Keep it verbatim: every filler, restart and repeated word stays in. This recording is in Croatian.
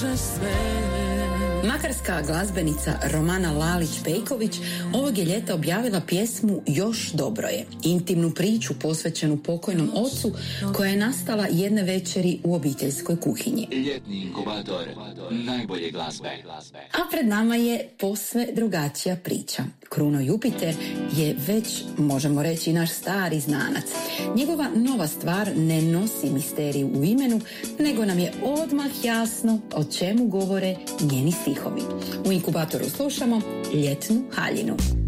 može sve. Makarska glazbenica Romana Lalić-Pejković ovog je ljeta objavila pjesmu Još dobro je, intimnu priču posvećenu pokojnom ocu koja je nastala jedne večeri u obiteljskoj kuhinji. Ljetni inkubator najbolje glazbe. A pred nama je posve drugačija priča. Kruno Jupiter je već, možemo reći, naš stari znanac. Njegova nova stvar ne nosi misteriju u imenu, nego nam je odmah jasno o čemu govore njeni stihovi. U inkubatoru slušamo Ljetnu haljinu.